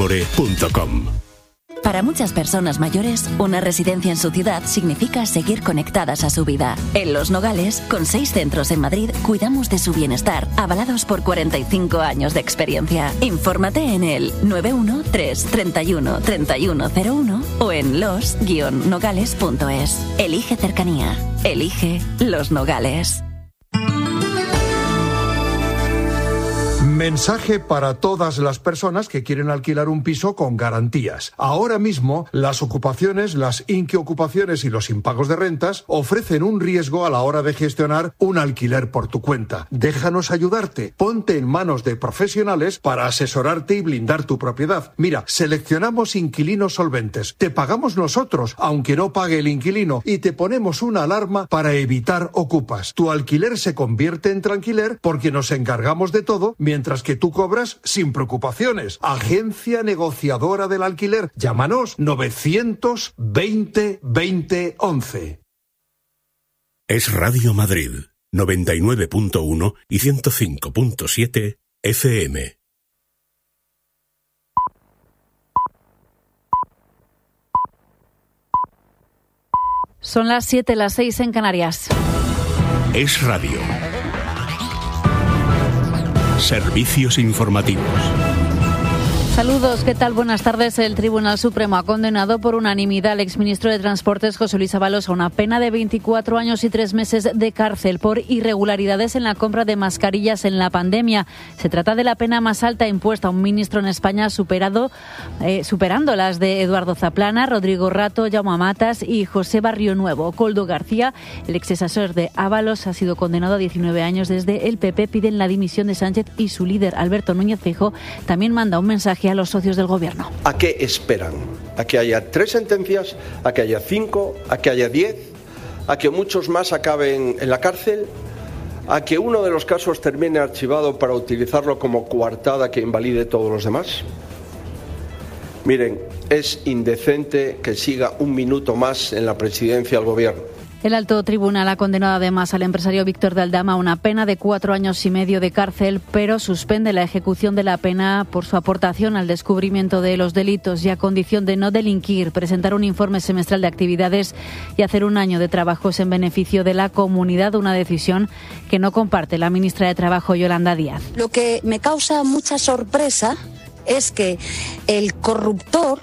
Para muchas personas mayores, una residencia en su ciudad significa seguir conectadas a su vida. En Los Nogales, con 6 centros en Madrid, cuidamos de su bienestar, avalados por 45 años de experiencia. Infórmate en el 913 31 3101 o en los-nogales.es. Elige cercanía. Elige Los Nogales. Mensaje para todas las personas que quieren alquilar un piso con garantías. Ahora mismo, las ocupaciones, las inquiocupaciones y los impagos de rentas ofrecen un riesgo a la hora de gestionar un alquiler por tu cuenta. Déjanos ayudarte. Ponte en manos de profesionales para asesorarte y blindar tu propiedad. Mira, seleccionamos inquilinos solventes. Te pagamos nosotros, aunque no pague el inquilino, y te ponemos una alarma para evitar ocupas. Tu alquiler se convierte en tranquiler porque nos encargamos de todo, mientras que tú cobras sin preocupaciones. Agencia negociadora del alquiler. Llámanos 920 20 11. Es Radio Madrid, 99.1 y 105.7 FM. Son las 7, las 6 en Canarias. Es Radio. Servicios informativos. Saludos, ¿qué tal? Buenas tardes. El Tribunal Supremo ha condenado por unanimidad al exministro de Transportes, José Luis Ábalos, a una pena de 24 años y 3 meses de cárcel por irregularidades en la compra de mascarillas en la pandemia. Se trata de la pena más alta impuesta a un ministro en España, superando las de Eduardo Zaplana, Rodrigo Rato, Jaume Matas y José Barrionuevo. Koldo García, el exasesor de Ábalos, ha sido condenado a 19 años. Desde el PP piden la dimisión de Sánchez y su líder, Alberto Núñez Feijóo, también manda un mensaje a los socios del gobierno. ¿A qué esperan? ¿A que haya 3 sentencias? ¿A que haya 5? ¿A que haya 10? ¿A que muchos más acaben en la cárcel? ¿A que uno de los casos termine archivado para utilizarlo como coartada que invalide todos los demás? Miren, es indecente que siga un minuto más en la presidencia del gobierno. El alto tribunal ha condenado además al empresario Víctor de Aldama a una pena de 4 años y medio de cárcel, pero suspende la ejecución de la pena por su aportación al descubrimiento de los delitos y a condición de no delinquir, presentar un informe semestral de actividades y hacer un año de trabajos en beneficio de la comunidad, una decisión que no comparte la ministra de Trabajo, Yolanda Díaz. Lo que me causa mucha sorpresa es que el corruptor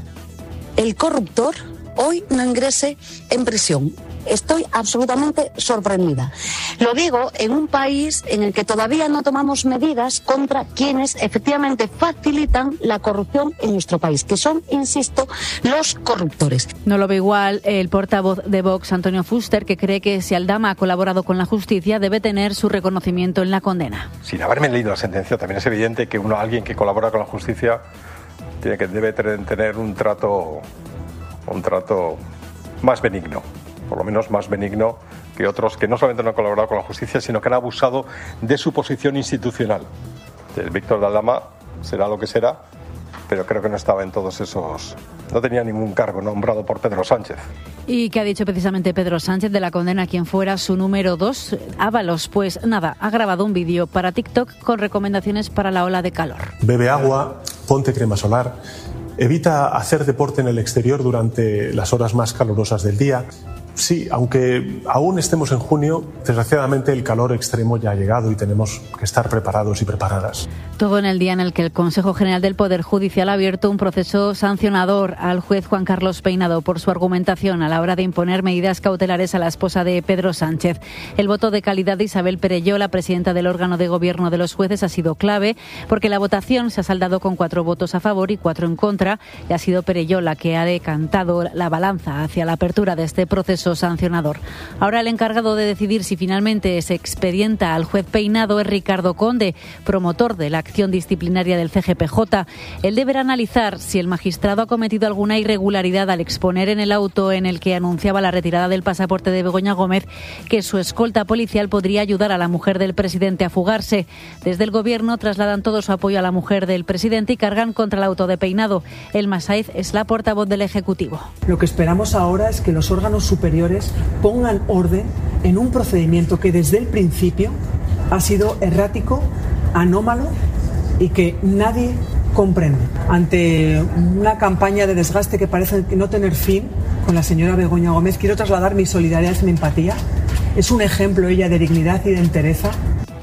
hoy no ingrese en prisión. Estoy absolutamente sorprendida. Lo digo en un país en el que todavía no tomamos medidas contra quienes efectivamente facilitan la corrupción en nuestro país, que son, insisto, los corruptores. No lo ve igual el portavoz de Vox, Antonio Fuster, que cree que si Aldama ha colaborado con la justicia debe tener su reconocimiento en la condena. Sin haberme leído la sentencia, también es evidente que alguien que colabora con la justicia debe tener un trato más benigno. Por lo menos más benigno que otros que no solamente no han colaborado con la justicia, sino que han abusado de su posición institucional. El Víctor de Aldama será lo que será, pero creo que no estaba en todos esos... No tenía ningún cargo nombrado por Pedro Sánchez. ¿Y qué ha dicho precisamente Pedro Sánchez de la condena a quien fuera su número 2, Ábalos? Pues nada, ha grabado un vídeo para TikTok con recomendaciones para la ola de calor. Bebe agua, ponte crema solar, evita hacer deporte en el exterior durante las horas más calurosas del día. Sí, aunque aún estemos en junio, desgraciadamente el calor extremo ya ha llegado y tenemos que estar preparados y preparadas. Todo en el día en el que el Consejo General del Poder Judicial ha abierto un proceso sancionador al juez Juan Carlos Peinado por su argumentación a la hora de imponer medidas cautelares a la esposa de Pedro Sánchez. El voto de calidad de Isabel Perelló, la presidenta del órgano de gobierno de los jueces, ha sido clave porque la votación se ha saldado con 4 votos a favor y 4 en contra y ha sido Perelló la que ha decantado la balanza hacia la apertura de este proceso sancionador. Ahora el encargado de decidir si finalmente se expedienta al juez Peinado es Ricardo Conde, promotor de la acción disciplinaria del CGPJ. Él deberá analizar si el magistrado ha cometido alguna irregularidad al exponer en el auto en el que anunciaba la retirada del pasaporte de Begoña Gómez que su escolta policial podría ayudar a la mujer del presidente a fugarse. Desde el gobierno trasladan todo su apoyo a la mujer del presidente y cargan contra el auto de Peinado. Elma Saiz es la portavoz del Ejecutivo. Lo que esperamos ahora es que los órganos superiores pongan orden en un procedimiento que desde el principio ha sido errático, anómalo y que nadie comprende. Ante una campaña de desgaste que parece no tener fin con la señora Begoña Gómez, quiero trasladar mi solidaridad y mi empatía. Es un ejemplo ella de dignidad y de entereza.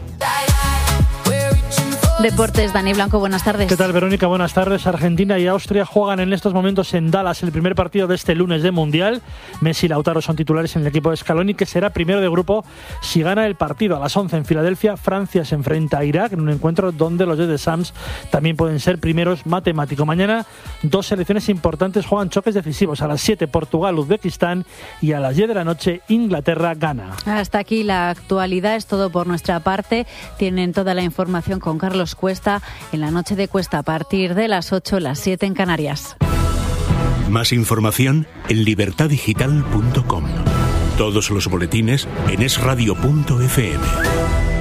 Deportes, Dani Blanco, buenas tardes. ¿Qué tal, Verónica? Buenas tardes. Argentina y Austria juegan en estos momentos en Dallas el primer partido de este lunes de Mundial. Messi y Lautaro son titulares en el equipo de Scaloni, que será primero de grupo si gana el partido. A las 11 en Filadelfia, Francia se enfrenta a Irak en un encuentro donde los de The Sams también pueden ser primeros matemático. Mañana, dos selecciones importantes juegan choques decisivos. A las 7, Portugal, Uzbekistán, y a las 10 de la noche, Inglaterra, Ghana. Hasta aquí la actualidad. Es todo por nuestra parte. Tienen toda la información con Carlos Cuesta en la noche de Cuesta a partir de las 8, las 7 en Canarias. Más información en libertadigital.com. Todos los boletines en esradio.fm.